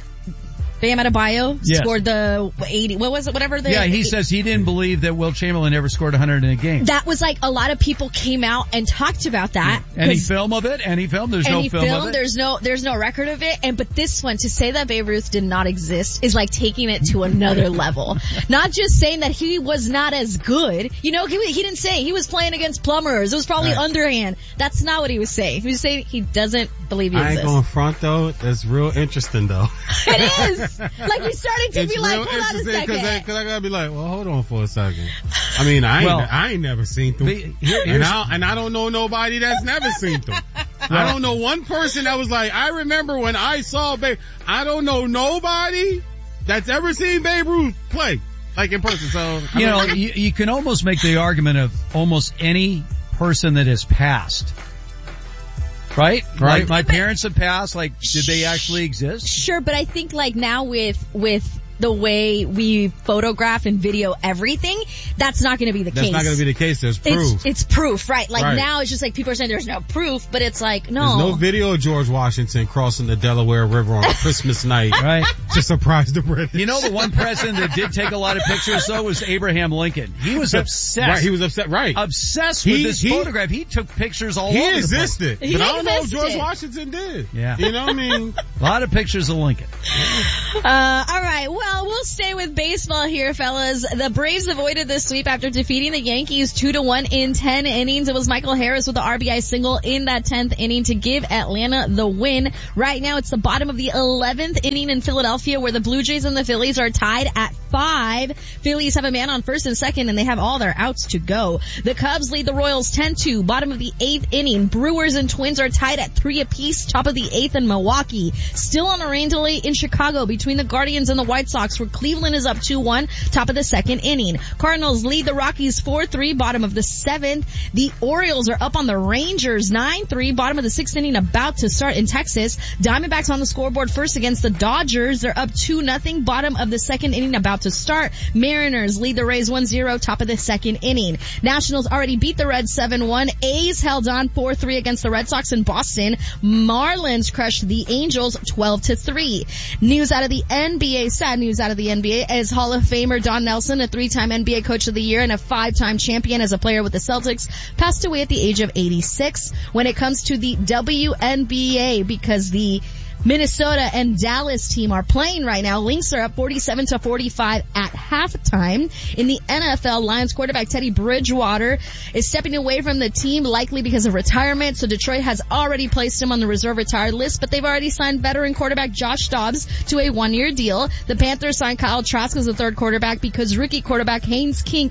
Speaker 19: Adebayo scored the 80, what was it, whatever the...
Speaker 1: Yeah, he says he didn't believe that Wilt Chamberlain ever scored 100 in a game.
Speaker 19: That was like, a lot of people came out and talked about that.
Speaker 1: Yeah. Any film of it? Any film? There's no film of it?
Speaker 19: There's no record of it. But this one, to say that Babe Ruth did not exist is like taking it to another level. Not just saying that he was not as good. You know, he didn't say he was playing against plumbers. It was probably underhand. That's not what he was saying. He was saying he doesn't believe he exists.
Speaker 2: I ain't going front though. That's real interesting though.
Speaker 19: It is. Like you're starting to be like, hold on a second.
Speaker 2: Cause I gotta be like, well, hold on for a second. I mean, I ain't never seen them. And I don't know nobody that's never seen them. I don't know one person that was like, I remember when I saw Babe. I don't know nobody that's ever seen Babe Ruth play, like in person. So,
Speaker 1: you can almost make the argument of almost any person that has passed. Right? Like my parents have passed, like, did they actually exist?
Speaker 19: Sure, but I think like now with the way we photograph and video everything, that's not going to be the case.
Speaker 2: That's not going to be the case. There's proof.
Speaker 19: It's proof, right? Like now it's just like people are saying there's no proof, but it's like, no.
Speaker 2: There's no video of George Washington crossing the Delaware River on Christmas night. Right. To surprise the British.
Speaker 1: You know the one president that did take a lot of pictures though was Abraham Lincoln. He was obsessed.
Speaker 2: Right, he was upset, right.
Speaker 1: Obsessed with this photograph. He took pictures all over.
Speaker 2: He existed.
Speaker 1: But
Speaker 2: I don't know if George Washington did.
Speaker 1: Yeah.
Speaker 2: You know what I mean?
Speaker 1: A lot of pictures of Lincoln.
Speaker 19: All right. Well, Well, we'll stay with baseball here, fellas. The Braves avoided the sweep after defeating the Yankees 2-1 in 10 innings. It was Michael Harris with the RBI single in that 10th inning to give Atlanta the win. Right now, it's the bottom of the 11th inning in Philadelphia, where the Blue Jays and the Phillies are tied at 5. Phillies have a man on first and second, and they have all their outs to go. The Cubs lead the Royals 10-2, bottom of the 8th inning. Brewers and Twins are tied at 3 apiece, top of the 8th in Milwaukee. Still on a rain delay in Chicago between the Guardians and the White Sox, where Cleveland is up 2-1, top of the 2nd inning. Cardinals lead the Rockies 4-3, bottom of the 7th. The Orioles are up on the Rangers 9-3, bottom of the 6th inning, about to start in Texas. Diamondbacks on the scoreboard first against the Dodgers. They're up 2-0, bottom of the 2nd inning, about to start. Mariners lead the Rays 1-0, top of the 2nd inning. Nationals already beat the Reds 7-1. A's held on 4-3 against the Red Sox in Boston. Marlins crushed the Angels 12-3. News out of the NBA, sad news out of the NBA, as Hall of Famer Don Nelson, a 3-time NBA Coach of the Year and a 5-time champion as a player with the Celtics, passed away at the age of 86. When it comes to the WNBA, because the Minnesota and Dallas team are playing right now. Lynx are up 47-45 at halftime. In the NFL, Lions quarterback Teddy Bridgewater is stepping away from the team, likely because of retirement. So Detroit has already placed him on the reserve retired list, but they've already signed veteran quarterback Josh Dobbs to a 1-year deal. The Panthers signed Kyle Trask as the third quarterback because rookie quarterback Haynes King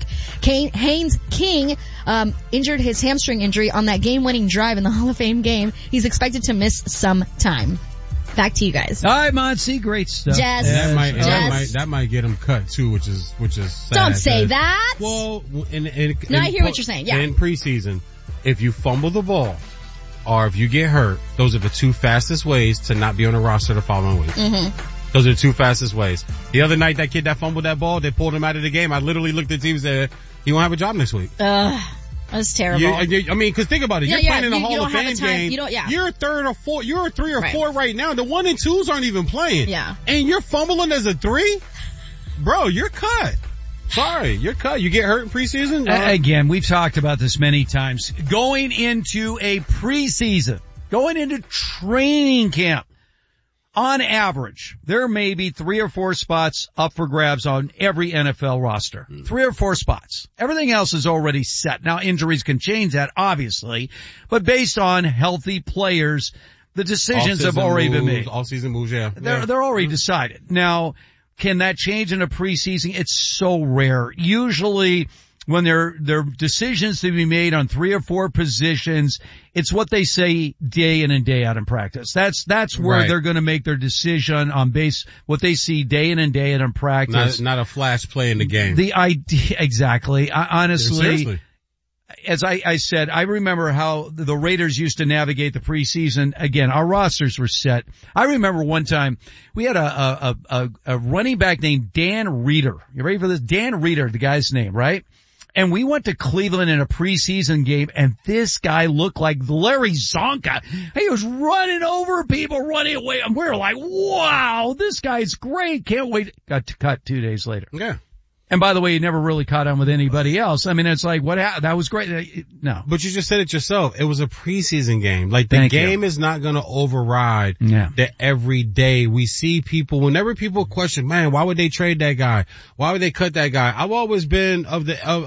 Speaker 19: injured his hamstring injury on that game-winning drive in the Hall of Fame game. He's expected to miss some time. Back to you guys.
Speaker 1: All right, Monty, great stuff.
Speaker 19: Jess.
Speaker 2: That might get him cut too, which is sad.
Speaker 19: Don't say that.
Speaker 2: Well,
Speaker 19: I hear what you're saying. Yeah.
Speaker 2: In preseason, if you fumble the ball or if you get hurt, those are the 2 fastest ways to not be on the roster the following week. Mm-hmm. Those are the 2 fastest ways. The other night, that kid that fumbled that ball, they pulled him out of the game. I literally looked at the team and said, "He won't have a job next week."
Speaker 19: That's terrible.
Speaker 2: I mean, cause think about it. You're playing in a Hall of Fame game.
Speaker 19: You're
Speaker 2: a 3rd or 4th. You're a 3 or 4 right now. The 1 and 2s aren't even playing.
Speaker 19: Yeah.
Speaker 2: And you're fumbling as a 3? Bro, you're cut. Sorry, you're cut. You get hurt in preseason?
Speaker 1: Again, we've talked about this many times. Going into a preseason, going into training camp, on average, there may be 3 or 4 spots up for grabs on every NFL roster. 3 or 4 spots. Everything else is already set. Now, injuries can change that, obviously, but based on healthy players, the decisions have already been made.
Speaker 2: All-season moves, yeah.
Speaker 1: They're already decided. Now, can that change in a preseason? It's so rare. Usually, when there are decisions to be made on 3 or 4 positions, it's what they say day in and day out in practice. That's where they're going to make their decision on base what they see day in and day out in practice.
Speaker 2: Not a flash play in the game.
Speaker 1: The idea, exactly. Honestly,
Speaker 2: seriously.
Speaker 1: As I said, I remember how the Raiders used to navigate the preseason. Again, our rosters were set. I remember one time we had a running back named Dan Reeder. You ready for this? Dan Reeder, the guy's name, right? And we went to Cleveland in a preseason game, and this guy looked like Larry Zonka. He was running over people, running away, and we were like, wow, this guy's great. Can't wait. Got to cut 2 days later.
Speaker 2: Yeah.
Speaker 1: And by the way, he never really caught on with anybody else. I mean, it's like, what happened? That was great. No.
Speaker 2: But you just said it yourself. It was a preseason game. Like, the game is not going to override the every day. We see people, whenever people question, man, why would they trade that guy? Why would they cut that guy? I've always been of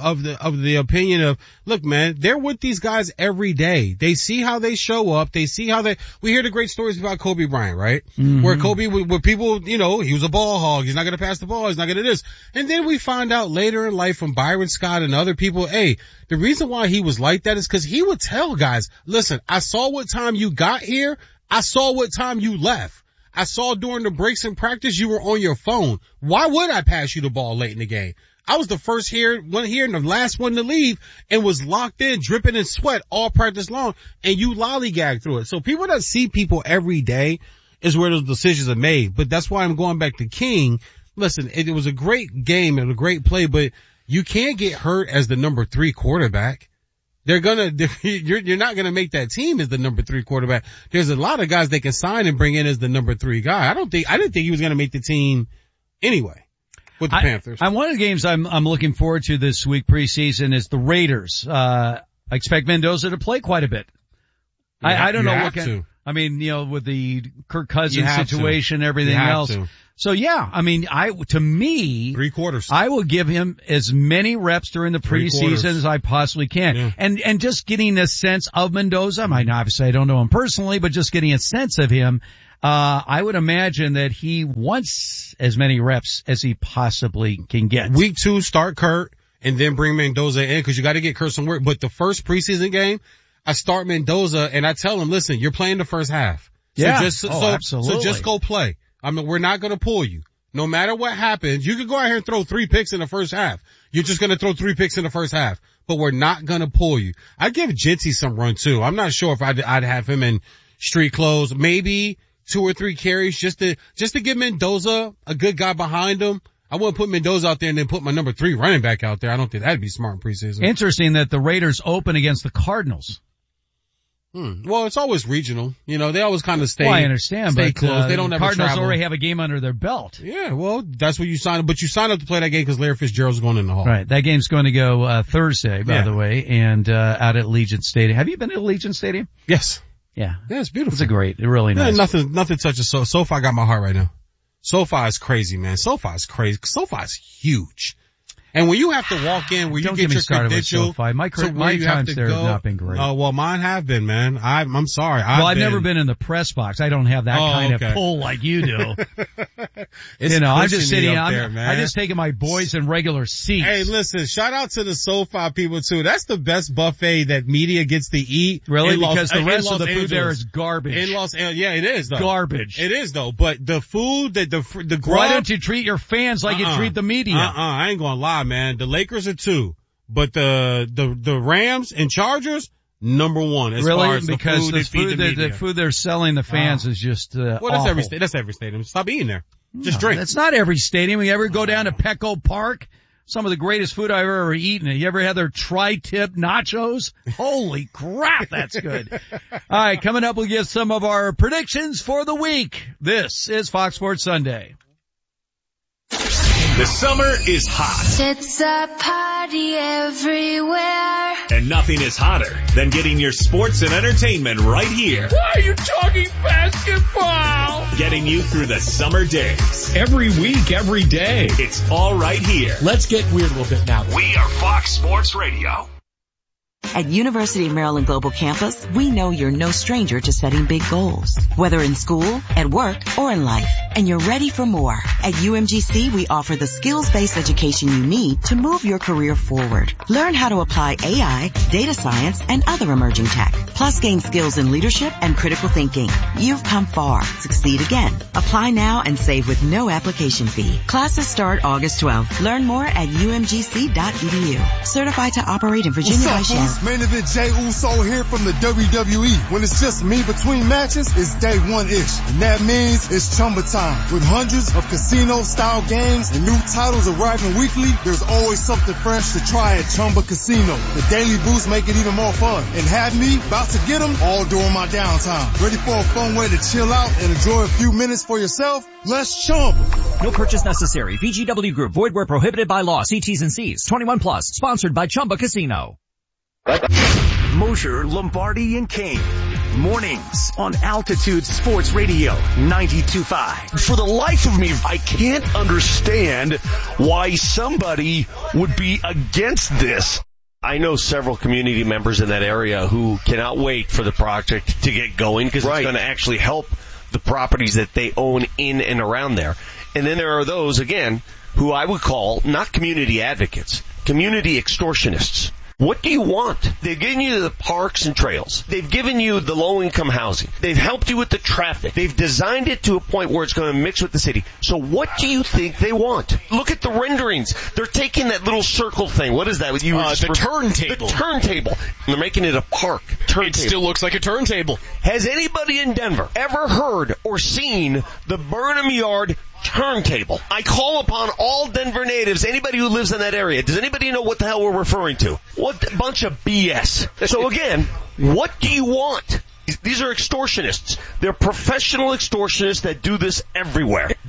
Speaker 2: the opinion of, look, man, they're with these guys every day. They see how they show up. They see how we hear the great stories about Kobe Bryant, right? Mm-hmm. Where Kobe, where people, he was a ball hog. He's not going to pass the ball. He's not going to this. And then we find out later in life from Byron Scott and other people, hey, the reason why he was like that is because he would tell guys, listen, I saw what time you got here. I saw what time you left. I saw during the breaks in practice you were on your phone. Why would I pass you the ball late in the game? I was the first one here and the last one to leave and was locked in, dripping in sweat all practice long, and you lollygagged through it. So people that see people every day is where those decisions are made. But that's why I'm going back to King. Listen, it was a great game and a great play, but you can't get hurt as the number 3 quarterback. You're not gonna make that team as the number 3 quarterback. There's a lot of guys they can sign and bring in as the number 3 guy. I didn't think he was gonna make the team anyway with the Panthers.
Speaker 1: One of the games I'm looking forward to this week preseason is the Raiders. I expect Mendoza to play quite a bit. I don't know what kind. I mean, with the Kirk Cousins situation, everything else. So yeah, I mean, to me,
Speaker 2: 3/4.
Speaker 1: I will give him as many reps during the preseason as I possibly can.
Speaker 2: Yeah.
Speaker 1: And just getting a sense of Mendoza, I mean, obviously I don't know him personally, but just getting a sense of him, I would imagine that he wants as many reps as he possibly can get.
Speaker 2: Week 2, start Kurt, and then bring Mendoza in, because you got to get Kurt some work. But the first preseason game, I start Mendoza, and I tell him, listen, you're playing the first half. So
Speaker 1: absolutely.
Speaker 2: So just go play. I mean, we're not going to pull you. No matter what happens, you could go out here and throw 3 picks in the first half. You're just going to throw 3 picks in the first half, but we're not going to pull you. I give Jinty some run too. I'm not sure if I'd have him in street clothes, maybe 2 or 3 carries just to give Mendoza a good guy behind him. I wouldn't put Mendoza out there and then put my number 3 running back out there. I don't think that'd be smart in preseason.
Speaker 1: Interesting that the Raiders open against the Cardinals.
Speaker 2: Well, it's always regional. You know, they always kind of stay.
Speaker 1: Well, I understand, but
Speaker 2: close. They don't ever
Speaker 1: Cardinals
Speaker 2: travel.
Speaker 1: already have a game under their belt.
Speaker 2: Yeah, well, that's what you sign up. But you sign up to play that game because Larry Fitzgerald's going in the hall.
Speaker 1: Right. That game's going to go Thursday, by the way, and out at Allegiant Stadium. Have you been to Allegiant Stadium?
Speaker 2: Yes.
Speaker 1: Yeah.
Speaker 2: Yeah, it's beautiful.
Speaker 1: It's really nice.
Speaker 2: Nothing touches SoFi got my heart right now. SoFi is crazy, man. SoFi is crazy. SoFi is huge. And when you have to walk in where you get your credential,
Speaker 1: my times there have not been great.
Speaker 2: Oh, well, mine have been, man. I'm sorry.
Speaker 1: I've never been in the press box. I don't have that kind of pull like you do. I'm just sitting out there, man. I just taking my boys in regular seats.
Speaker 2: Hey, listen, shout out to the SoFi people too. That's the best buffet that media gets to eat.
Speaker 1: Really? Because the rest of the food there is garbage.
Speaker 2: In Los Angeles, yeah, it is though.
Speaker 1: Garbage.
Speaker 2: It is though. But the food that the grub.
Speaker 1: Why don't you treat your fans like you treat the media?
Speaker 2: I ain't gonna lie, man. The Lakers are 2, but the Rams and Chargers, number 1 as far as
Speaker 1: because
Speaker 2: the food
Speaker 1: the food they're selling the fans is just
Speaker 2: well, that's every stadium. Stop eating there. Just drink.
Speaker 1: That's not every stadium. You ever go down to Petco Park? Some of the greatest food I've ever eaten. You ever had their tri-tip nachos? Holy crap, that's good. All right, coming up, we'll get some of our predictions for the week. This is Fox Sports Sunday.
Speaker 3: The summer is hot.
Speaker 20: It's a party everywhere.
Speaker 3: And nothing is hotter than getting your sports and entertainment right here.
Speaker 4: Why are you talking basketball?
Speaker 3: Getting you through the summer days.
Speaker 13: Every week, every day.
Speaker 3: It's all right here.
Speaker 13: Let's get weird a little bit now.
Speaker 3: We are Fox Sports Radio.
Speaker 16: At University of Maryland Global Campus, we know you're no stranger to setting big goals, whether in school, at work, or in life, and you're ready for more. At UMGC, we offer the skills-based education you need to move your career forward. Learn how to apply AI, data science, and other emerging tech, plus gain skills in leadership and critical thinking. You've come far. Succeed again. Apply now and save with no application fee. Classes start August 12th. Learn more at umgc.edu. Certified to operate in Virginia by Shell.
Speaker 21: Main event Jey Uso here from the WWE. When it's just me between matches, it's day 1-ish. And that means it's Chumba time. With hundreds of casino-style games and new titles arriving weekly, there's always something fresh to try at Chumba Casino. The daily boosts make it even more fun. And have me about to get them all during my downtime. Ready for a fun way to chill out and enjoy a few minutes for yourself? Let's Chumba.
Speaker 10: No purchase necessary. VGW Group. Void where prohibited by law. See T's and C's. 21 plus. Sponsored by Chumba Casino.
Speaker 22: Mosher, Lombardi, and Kane. Mornings on Altitude Sports Radio 92.5.
Speaker 23: For the life of me, I can't understand why somebody would be against this. I know several community members in that area who cannot wait for the project to get going because it's going to actually help the properties that they own in and around there. And then there are those, again, who I would call not community advocates, community extortionists. What do you want? They've given you the parks and trails. They've given you the low-income housing. They've helped you with the traffic. They've designed it to a point where it's going to mix with the city. So what do you think they want? Look at the renderings. They're taking that little circle thing. What is that?
Speaker 13: The turntable.
Speaker 23: The turntable. They're making it a park. Turntable.
Speaker 13: It still looks like a turntable.
Speaker 23: Has anybody in Denver ever heard or seen the Burnham Yard turntable? I call upon all Denver natives, anybody who lives in that area. Does anybody know what the hell we're referring to? What a bunch of BS. So again, what do you want? These are extortionists. They're professional extortionists that do this everywhere.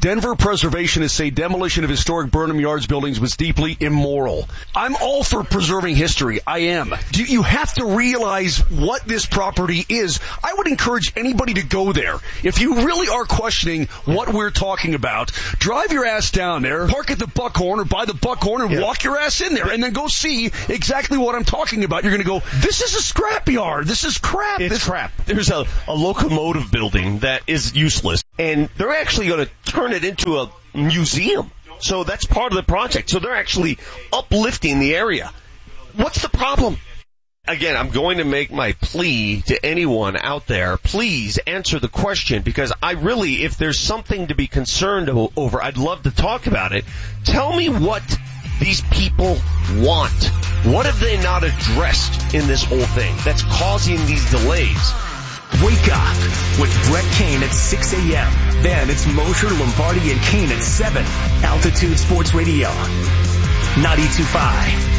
Speaker 5: Denver preservationists say demolition of historic Burnham Yards buildings was deeply immoral. I'm all for preserving history. I am. You have to realize what this property is. I would encourage anybody to go there. If you really are questioning what we're talking about, drive your ass down there, park at the Buckhorn or by the Buckhorn and walk your ass in there and then go see exactly what I'm talking about. You're going to go, this is a scrapyard. This is crap.
Speaker 23: It's crap. There's a locomotive building that is useless, and they're actually going to turn it into a museum. So that's part of the project. So they're actually uplifting the area. What's the problem? Again, I'm going to make my plea to anyone out there. Please answer the question, because I really, if there's something to be concerned over, I'd love to talk about it. Tell me what these people want. What have they not addressed in this whole thing that's causing these delays?
Speaker 22: Wake up with Brett Kane at 6 a.m. Then it's Mosher, Lombardi, and Kane at 7. Altitude Sports Radio, 92.5.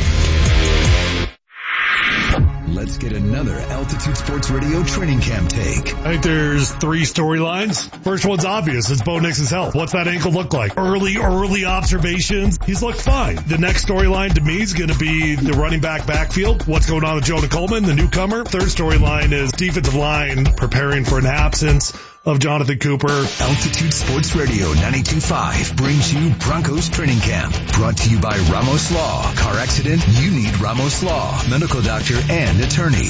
Speaker 7: Let's get another Altitude Sports Radio training camp take.
Speaker 8: I think there's 3 storylines. First one's obvious. It's Bo Nix's health. What's that ankle look like? Early observations. He's looked fine. The next storyline to me is going to be the running backfield. What's going on with Jonah Coleman, the newcomer? Third storyline is defensive line preparing for an absence of Jonathan Cooper.
Speaker 7: Altitude Sports Radio 92.5 brings you Broncos Training Camp. Brought to you by Ramos Law. Car accident? You need Ramos Law. Medical doctor and attorney.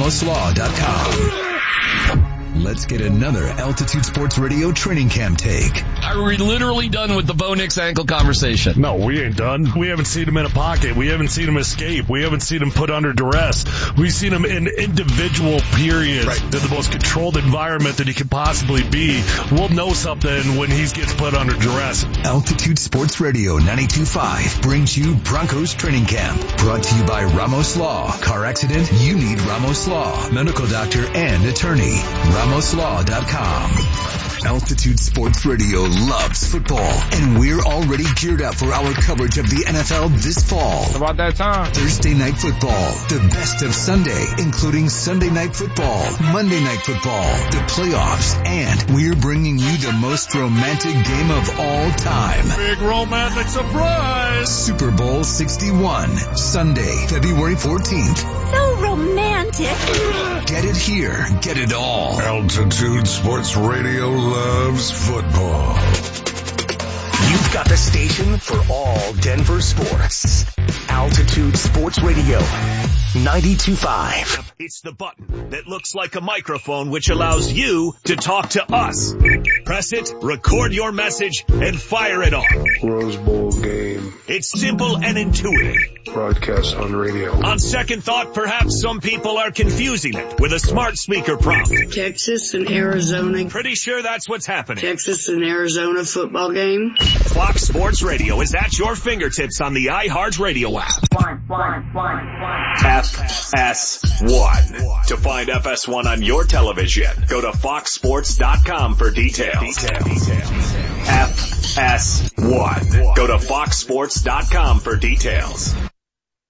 Speaker 7: RamosLaw.com. Let's get another Altitude Sports Radio training camp take.
Speaker 13: Are we literally done with the Bo Nix ankle conversation?
Speaker 8: No, we ain't done. We haven't seen him in a pocket. We haven't seen him escape. We haven't seen him put under duress. We've seen him in individual periods in the most controlled environment that he could possibly be. We'll know something when he gets put under duress.
Speaker 7: Altitude Sports Radio 92.5 brings you Broncos Training Camp. Brought to you by Ramos Law. Car accident? You need Ramos Law. Medical doctor and attorney. RamosLaw.com. Altitude Sports Radio loves football, and we're already geared up for our coverage of the NFL this fall.
Speaker 4: About that time.
Speaker 7: Thursday Night Football, the best of Sunday, including Sunday Night Football, Monday Night Football, the playoffs, and we're bringing you the most romantic game of all time.
Speaker 4: Big romantic surprise!
Speaker 7: Super Bowl 61, Sunday, February 14th.
Speaker 20: So romantic.
Speaker 7: Get it here, get it all.
Speaker 6: Altitude Sports Radio loves football.
Speaker 22: You've got the station for all Denver sports. Altitude Sports Radio, 92.5.
Speaker 3: It's the button that looks like a microphone, which allows you to talk to us. Press it, record your message, and fire it off.
Speaker 14: Rose Bowl game.
Speaker 3: It's simple and intuitive.
Speaker 14: Broadcast on radio.
Speaker 3: On second thought, perhaps some people are confusing it with a smart speaker prompt.
Speaker 24: Texas and Arizona.
Speaker 3: Pretty sure that's what's happening.
Speaker 24: Texas and Arizona football game.
Speaker 3: Fox Sports Radio is at your fingertips on the iHeartRadio app. FS1. To find FS1 on your television, go to foxsports.com for details. FS1. Go to foxsports.com for details.